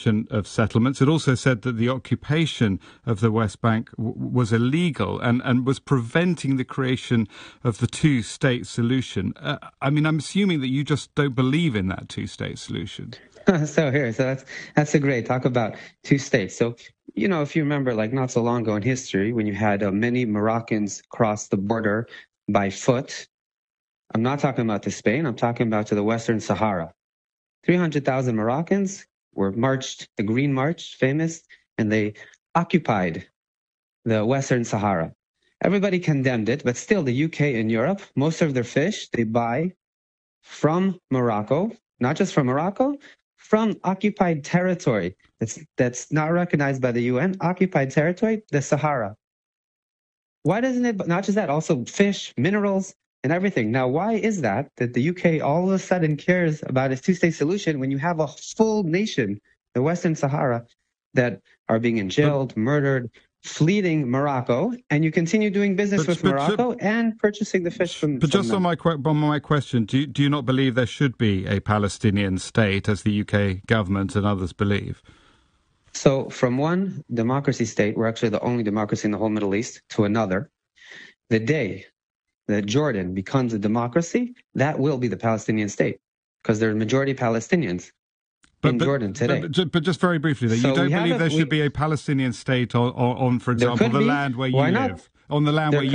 expansion of settlements. It also said that the occupation of the West Bank was illegal and was preventing the creation of the two-state solution. I'm assuming that you just don't believe in that two-state solution. So that's a great talk about two states. So, if you remember, like not so long ago in history, when you had many Moroccans cross the border by foot, I'm not talking about to Spain, I'm talking about to the Western Sahara. 300,000 Moroccans were marched, the Green March, famous, and they occupied the Western Sahara. Everybody condemned it, but still the UK and Europe, most of their fish they buy from Morocco, not just from Morocco, from occupied territory that's not recognized by the UN, occupied territory, the Sahara. Why doesn't it, not just that, also fish, minerals, and everything. Now, why is that the UK all of a sudden cares about its two-state solution when you have a full nation, the Western Sahara, that are being jailed, murdered, fleeing Morocco, and you continue doing business with Morocco and purchasing the fish from just them. On my question, do you not believe there should be a Palestinian state, as the UK government and others believe? So from one democracy state, we're actually the only democracy in the whole Middle East, to another, the day that Jordan becomes a democracy, that will be the Palestinian state, because there are majority Palestinians in Jordan today. But just very briefly, you don't believe there should be a Palestinian state on, for example, the land where you live, on the land where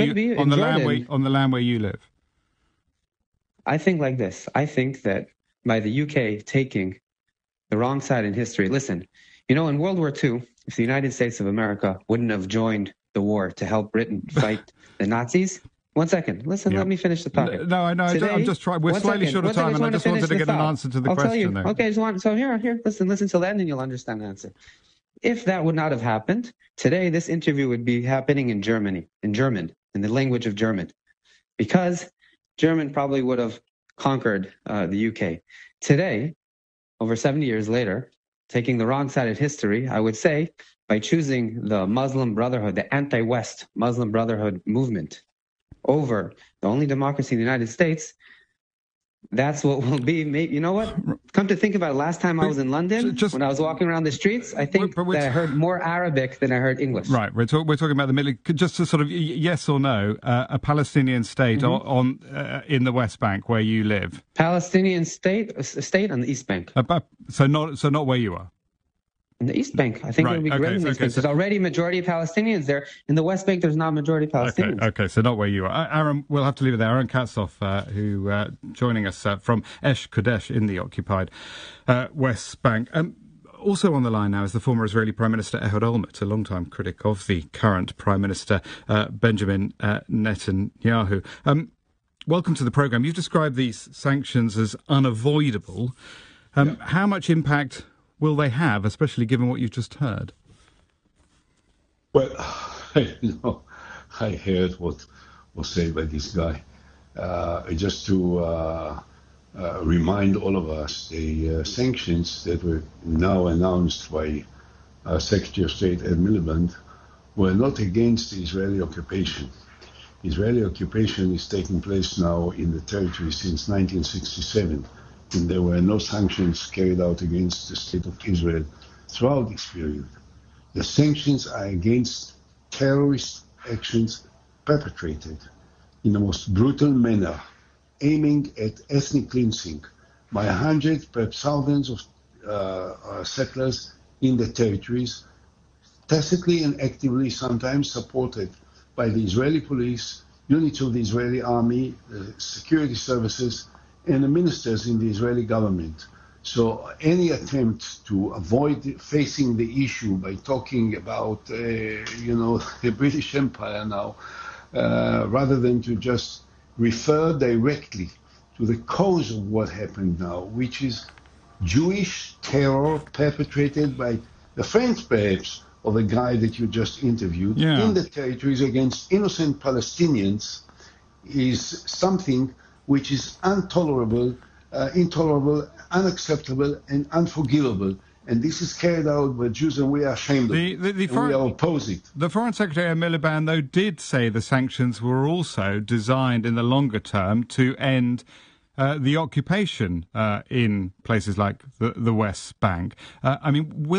you live. I think like this. I think that by the UK taking the wrong side in history. Listen, in World War II, if the United States of America wouldn't have joined the war to help Britain fight the Nazis. One second. Listen, let me finish the topic. No, I know. I'm just trying. We're slightly short of time, and I just wanted to get an answer to the question. I'll tell you. Okay, so here. Listen till the end, and you'll understand the answer. If that would not have happened, today this interview would be happening in German, in the language of German, because German probably would have conquered the UK. Today, over 70 years later, taking the wrong side of history, I would say, by choosing the Muslim Brotherhood, the anti-West Muslim Brotherhood movement, over the only democracy in the United States, that's what will be. You know what? Come to think about it, last time I was in London, when I was walking around the streets, I think that I heard more Arabic than I heard English. Right. We're talking about the Middle East. Just to sort of yes or no, a Palestinian state in the West Bank where you live. Palestinian state on the East Bank. So not where you are. In the East Bank, I think it would be great in the East Bank. There's already majority Palestinians there. In the West Bank, there's not majority Palestinians. Okay, so not where you are. Aaron, we'll have to leave it there. Aaron Katzoff, who joining us from Esh Kodesh in the occupied West Bank. Also on the line now is the former Israeli Prime Minister Ehud Olmert, a long-time critic of the current Prime Minister Benjamin Netanyahu. Welcome to the programme. You've described these sanctions as unavoidable. How much impact will they have, especially given what you've just heard? Well, I heard what was said by this guy. Just to remind all of us, the sanctions that were now announced by Secretary of State Ed Miliband were not against the Israeli occupation. Israeli occupation is taking place now in the territory since 1967. And there were no sanctions carried out against the state of Israel throughout this period. The sanctions are against terrorist actions perpetrated in the most brutal manner, aiming at ethnic cleansing by hundreds, perhaps thousands of settlers in the territories, tacitly and actively sometimes supported by the Israeli police, units of the Israeli army, security services, and the ministers in the Israeli government. So any attempt to avoid facing the issue by talking about, the British Empire now, rather than to just refer directly to the cause of what happened now, which is Jewish terror perpetrated by the friends, perhaps, of the guy that you just interviewed in the territories against innocent Palestinians, is something which is intolerable, unacceptable, and unforgivable. And this is carried out by Jews, and we are ashamed of it. We are opposing. The Foreign Secretary Miliband, though, did say the sanctions were also designed in the longer term to end the occupation in places like the West Bank.